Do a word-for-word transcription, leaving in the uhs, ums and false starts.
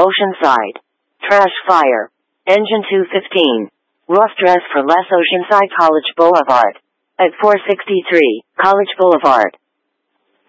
Oceanside. Trash fire. Engine two fifteen. Rough dress for less Oceanside College Boulevard. At four sixty-three, College Boulevard.